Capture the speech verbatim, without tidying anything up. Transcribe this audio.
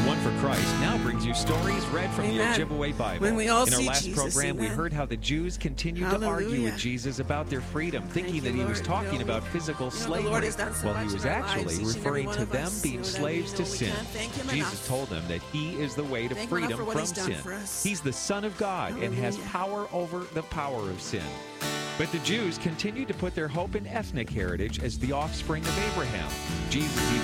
One for Christ now brings you stories read from Amen. the Ojibwe Bible. When we all In our see last Jesus, program, we amen. heard how the Jews continued to argue Hallelujah. with Jesus about their freedom, thinking you, that he was Lord. talking You know, about physical you know, the slavery. Lord has done so Well, much he was in our lives, actually each and every referring one to of them us, being so that, slaves you to know, we sin. can't thank him Jesus enough. told them that he is the way to Thank him enough freedom for what from he's done sin. for us. He's the Son of God and has Hallelujah. power over the power of sin. But the Jews continued to put their hope in ethnic heritage as the offspring of Abraham. Jesus even